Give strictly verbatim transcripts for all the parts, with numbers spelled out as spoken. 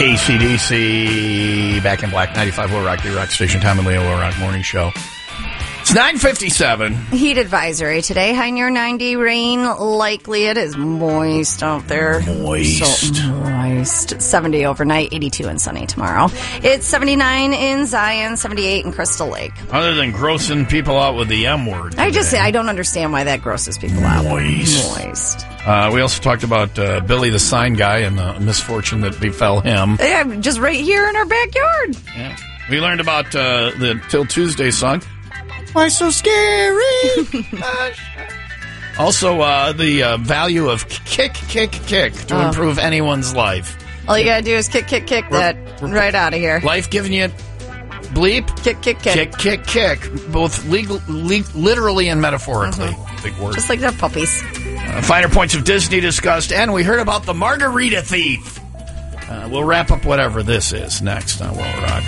A C D C, Back in Black, ninety-five Will Rock, the rock station, Tom and Leo Will Rock Morning Show. It's nine fifty-seven. Heat advisory today. High near ninety. Rain likely. It is moist out there. Moist. So moist. seventy overnight. eighty-two and sunny tomorrow. It's seventy-nine in Zion. seventy-eight in Crystal Lake. Other than grossing people out with the M word today. I just I don't understand why that grosses people out. Moist. Moist. Uh, we also talked about uh, Billy the sign guy and the misfortune that befell him. Yeah, just right here in our backyard. Yeah. We learned about uh, the Till Tuesday song. Why so scary? Also, uh, the uh, value of kick, kick, kick to Oh. improve anyone's life. All you gotta do is kick, kick, kick that we're- right out of here. Life giving you bleep, Kick, kick, kick. kick, kick, kick, both legal, le- literally and metaphorically. Big word. Just like they're puppies. Uh, finer points of Disney discussed, and we heard about the margarita thief. Uh, we'll wrap up whatever this is next on Will Rock.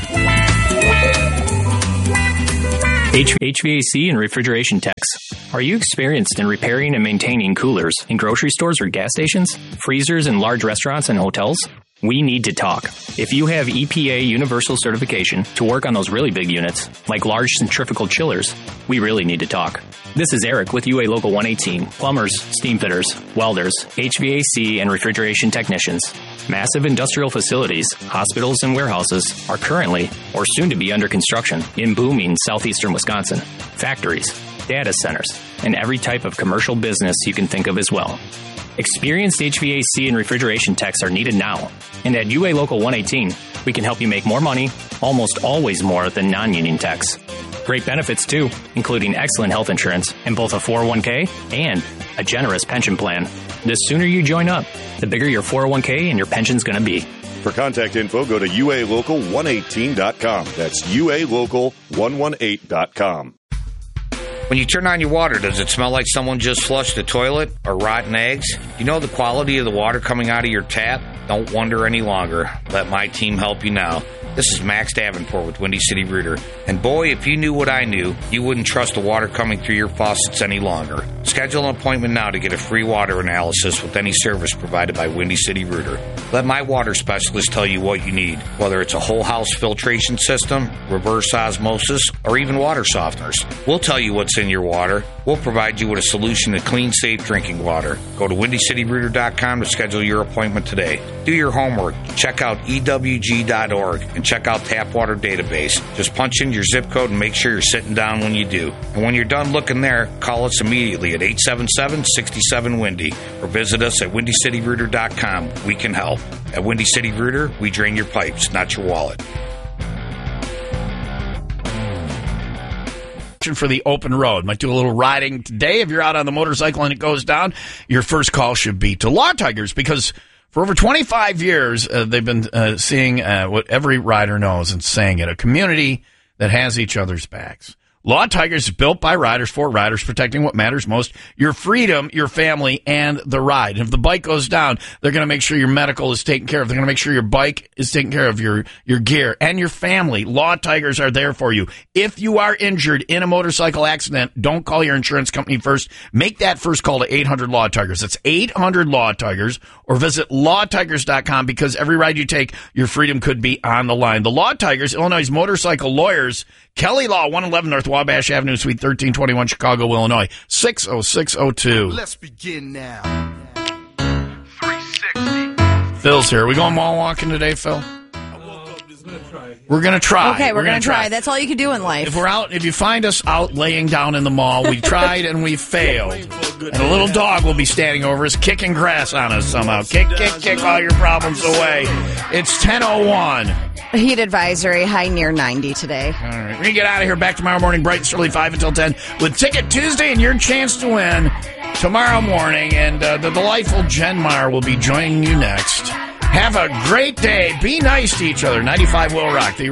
H- HVAC and refrigeration techs. Are you experienced in repairing and maintaining coolers in grocery stores or gas stations, freezers in large restaurants and hotels? We need to talk. If you have E P A universal certification to work on those really big units, like large centrifugal chillers, we really need to talk. This is Eric with U A Local one eighteen. Plumbers, steam fitters, welders, H V A C and refrigeration technicians. Massive industrial facilities, hospitals, and warehouses are currently or soon to be under construction in booming southeastern Wisconsin. Factories, data centers, and every type of commercial business you can think of as well. Experienced H V A C and refrigeration techs are needed now. And at U A Local one eighteen, we can help you make more money, almost always more than non-union techs. Great benefits too, including excellent health insurance and both a four oh one k and a generous pension plan. The sooner you join up, the bigger your four oh one k and your pension's going to be. For contact info, go to U A local one eighteen dot com. That's U A local one eighteen dot com. When you turn on your water, does it smell like someone just flushed the toilet or rotten eggs? You know the quality of the water coming out of your tap? Don't wonder any longer. Let my team help you now. This is Max Davenport with Windy City Rooter. And boy, if you knew what I knew, you wouldn't trust the water coming through your faucets any longer. Schedule an appointment now to get a free water analysis with any service provided by Windy City Rooter. Let my water specialist tell you what you need, whether it's a whole house filtration system, reverse osmosis, or even water softeners. We'll tell you what's in your water. We'll provide you with a solution to clean, safe drinking water. Go to windy city rooter dot com to schedule your appointment today. Do your homework. Check out E W G dot org and check out Tap Water Database. Just punch in your zip code and make sure you're sitting down when you do. And when you're done looking there, call us immediately at eight seven seven, six seven, Windy or visit us at windy city rooter dot com. We can help. At Windy City Rooter, we drain your pipes, not your wallet. For the open road. Might do a little riding today. If you're out on the motorcycle and it goes down, your first call should be to Law Tigers, because for over twenty-five years, uh, they've been uh, seeing uh, what every rider knows and saying it, a community that has each other's backs. Law Tigers is built by riders for riders, protecting what matters most, your freedom, your family, and the ride. And if the bike goes down, they're going to make sure your medical is taken care of. They're going to make sure your bike is taken care of, your your gear, and your family. Law Tigers are there for you. If you are injured in a motorcycle accident, don't call your insurance company first. Make that first call to eight hundred Law Tigers. That's eight hundred Law Tigers, or visit law tigers dot com, because every ride you take, your freedom could be on the line. The Law Tigers, Illinois' motorcycle lawyers, Kelly Law, one eleven North Wabash Avenue, Suite thirteen twenty-one, Chicago, Illinois, six oh six oh two. Let's begin now. three sixty. Phil's here. Are we going mall walking today, Phil? We're going to try. Okay, we're, we're going going to try. That's all you can do in life. If we're out, if you find us out laying down in the mall, we tried and we failed. And a little dog will be standing over us, kicking grass on us somehow. Kick, kick, kick all your problems away. It's ten oh one. Heat advisory, high near ninety today. All right, we're going to get out of here. Back tomorrow morning, bright and early, five until ten, with Ticket Tuesday and your chance to win tomorrow morning. And uh, the delightful Jen Meyer will be joining you next. Have a great day. Be nice to each other. ninety-five Will Rock. The